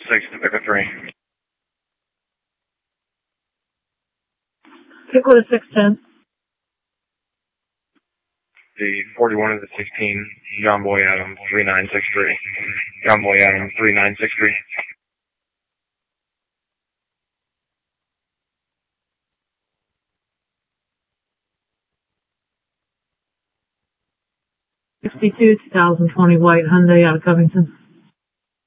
6 to pick a 3. Pick with a 610. The 41 is a 16, John Boy Adam 3963. John Boy Adam 3963. '62 2020 white Hyundai out of Covington.